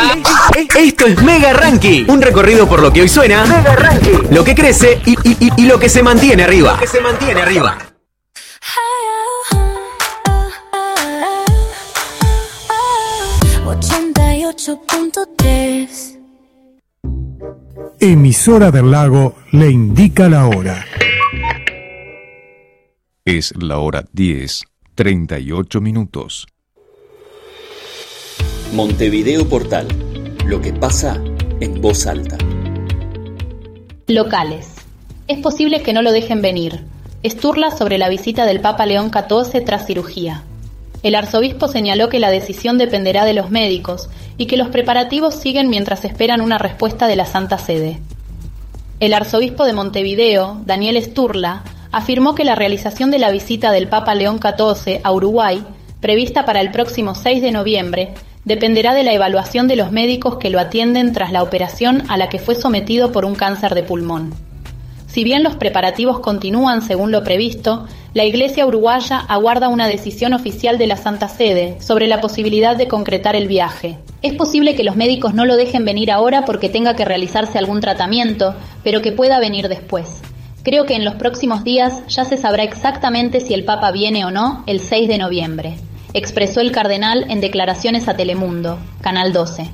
Esto es Mega Ranking, un recorrido por lo que hoy suena, Mega Ranking, lo que crece y lo que se mantiene arriba. Lo que se mantiene arriba. 88.3. Emisora del Lago le indica la hora. Es la hora 10:38 minutos. Montevideo Portal. Lo que pasa en voz alta. Locales. Es posible que no lo dejen venir. Sturla sobre la visita del Papa León XIV tras cirugía. El arzobispo señaló que la decisión dependerá de los médicos y que los preparativos siguen mientras esperan una respuesta de la Santa Sede. El arzobispo de Montevideo, Daniel Sturla, afirmó que la realización de la visita del Papa León XIV a Uruguay, prevista para el próximo 6 de noviembre, dependerá de la evaluación de los médicos que lo atienden tras la operación a la que fue sometido por un cáncer de pulmón. Si bien los preparativos continúan según lo previsto, la Iglesia uruguaya aguarda una decisión oficial de la Santa Sede sobre la posibilidad de concretar el viaje. Es posible que los médicos no lo dejen venir ahora porque tenga que realizarse algún tratamiento, pero que pueda venir después. Creo que en los próximos días ya se sabrá exactamente si el Papa viene o no el 6 de noviembre, expresó el cardenal en declaraciones a Telemundo, Canal 12.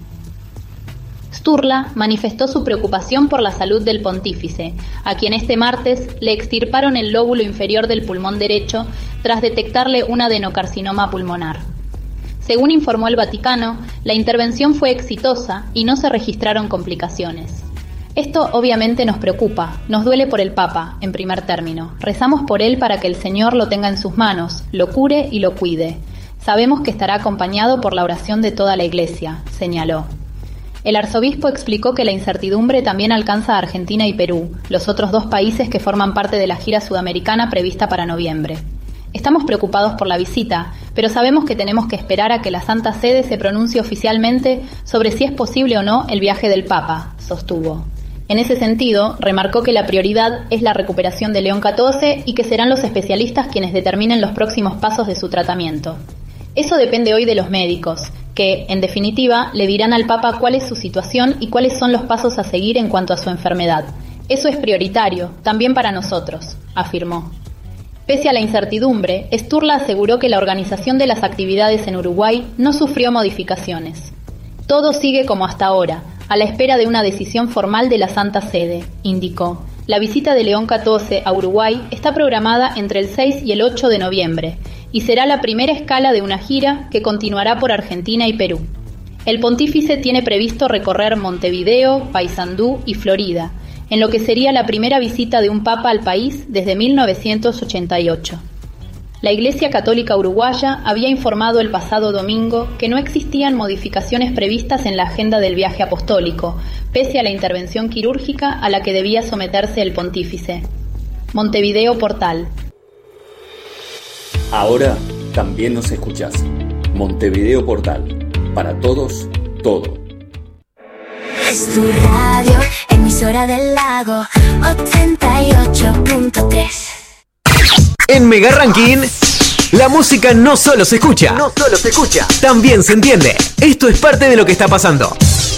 Sturla manifestó su preocupación por la salud del pontífice, a quien este martes le extirparon el lóbulo inferior del pulmón derecho tras detectarle un adenocarcinoma pulmonar. Según informó el Vaticano, la intervención fue exitosa y no se registraron complicaciones. Esto obviamente nos preocupa, nos duele por el Papa, en primer término. Rezamos por él para que el Señor lo tenga en sus manos, lo cure y lo cuide. Sabemos que estará acompañado por la oración de toda la Iglesia, señaló. El arzobispo explicó que la incertidumbre también alcanza a Argentina y Perú, los otros dos países que forman parte de la gira sudamericana prevista para noviembre. Estamos preocupados por la visita, pero sabemos que tenemos que esperar a que la Santa Sede se pronuncie oficialmente sobre si es posible o no el viaje del Papa, sostuvo. En ese sentido, remarcó que la prioridad es la recuperación de León XIV y que serán los especialistas quienes determinen los próximos pasos de su tratamiento. Eso depende hoy de los médicos, que, en definitiva, le dirán al Papa cuál es su situación y cuáles son los pasos a seguir en cuanto a su enfermedad. Eso es prioritario, también para nosotros, afirmó. Pese a la incertidumbre, Sturla aseguró que la organización de las actividades en Uruguay no sufrió modificaciones. Todo sigue como hasta ahora, a la espera de una decisión formal de la Santa Sede, indicó. La visita de León XIV a Uruguay está programada entre el 6 y el 8 de noviembre y será la primera escala de una gira que continuará por Argentina y Perú. El pontífice tiene previsto recorrer Montevideo, Paysandú y Florida, en lo que sería la primera visita de un papa al país desde 1988. La Iglesia Católica Uruguaya había informado el pasado domingo que no existían modificaciones previstas en la agenda del viaje apostólico, pese a la intervención quirúrgica a la que debía someterse el pontífice. Montevideo Portal. Ahora también nos escuchás. Montevideo Portal. Para todos, todo. Es tu radio, emisora del Lago, 88.3. En Mega Ranking, la música no solo se escucha, también se entiende. Esto es parte de lo que está pasando.